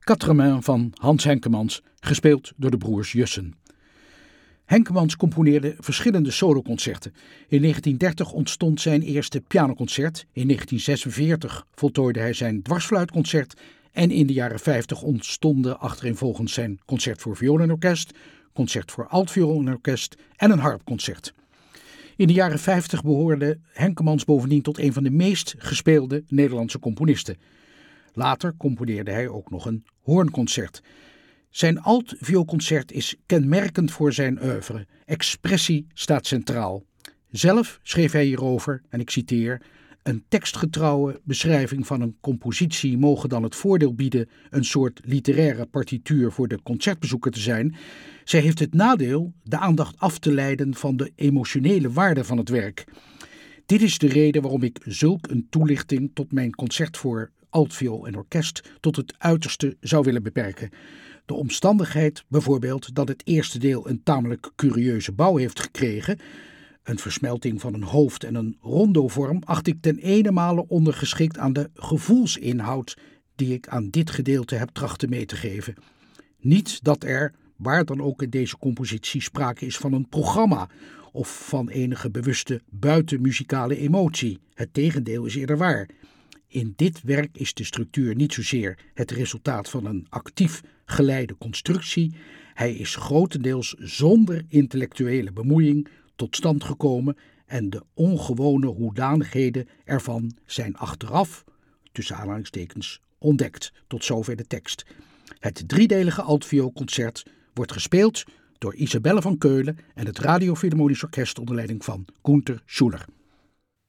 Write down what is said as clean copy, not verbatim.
Quatre-Mains van Hans Henkemans, gespeeld door de broers Jussen. Henkemans componeerde verschillende soloconcerten. In 1930 ontstond zijn eerste pianoconcert. In 1946 voltooide hij zijn dwarsfluitconcert. En in de jaren 50 ontstonden achtereenvolgens zijn concert voor viool en orkest, concert voor altviool en orkest en een harpconcert. In de jaren 50 behoorde Henkemans bovendien tot een van de meest gespeelde Nederlandse componisten. Later componeerde hij ook nog een hoornconcert. Zijn altvioolconcert is kenmerkend voor zijn oeuvre. Expressie staat centraal. Zelf schreef hij hierover, en ik citeer: een tekstgetrouwe beschrijving van een compositie mogen dan het voordeel bieden een soort literaire partituur voor de concertbezoeker te zijn. Zij heeft het nadeel de aandacht af te leiden van de emotionele waarde van het werk. Dit is de reden waarom ik zulk een toelichting tot mijn concert voor altviool en orkest tot het uiterste zou willen beperken. De omstandigheid bijvoorbeeld dat het eerste deel een tamelijk curieuze bouw heeft gekregen, een versmelting van een hoofd en een rondovorm, acht ik ten enenmale ondergeschikt aan de gevoelsinhoud die ik aan dit gedeelte heb trachten mee te geven. Niet dat er, waar dan ook in deze compositie, sprake is van een programma of van enige bewuste buitenmuzikale emotie. Het tegendeel is eerder waar. In dit werk is de structuur niet zozeer het resultaat van een actief geleide constructie. Hij is grotendeels zonder intellectuele bemoeiing tot stand gekomen en de ongewone hoedanigheden ervan zijn achteraf, tussen aanhalingstekens, ontdekt. Tot zover de tekst. Het driedelige altvioolconcert wordt gespeeld door Isabelle van Keulen en het Radio Philharmonisch Orkest onder leiding van Günter Schuller.